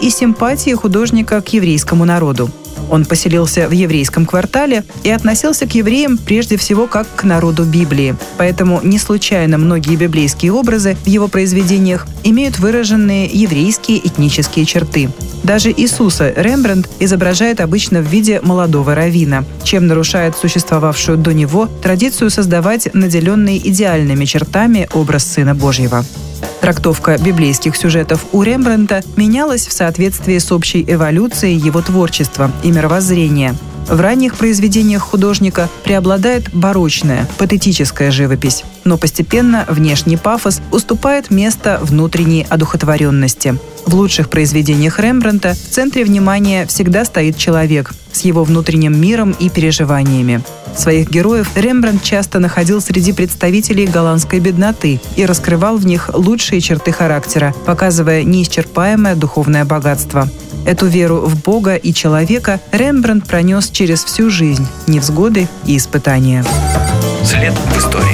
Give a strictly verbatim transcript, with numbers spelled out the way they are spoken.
и симпатии художника к еврейскому народу. Он поселился в еврейском квартале и относился к евреям прежде всего как к народу Библии. Поэтому не случайно многие библейские образы в его произведениях имеют выраженные еврейские этнические черты. Даже Иисуса Рембрандт изображает обычно в виде молодого раввина, чем нарушает существовавшую до него традицию создавать наделенный идеальными чертами образ Сына Божьего. Трактовка библейских сюжетов у Рембрандта менялась в соответствии с общей эволюцией его творчества и мировоззрения. В ранних произведениях художника преобладает барочная, патетическая живопись, но постепенно внешний пафос уступает место внутренней одухотворенности. В лучших произведениях Рембрандта в центре внимания всегда стоит человек с его внутренним миром и переживаниями. Своих героев Рембрандт часто находил среди представителей голландской бедноты и раскрывал в них лучшие черты характера, показывая неисчерпаемое духовное богатство. Эту веру в Бога и человека Рембрандт пронес через всю жизнь, невзгоды и испытания. След в истории.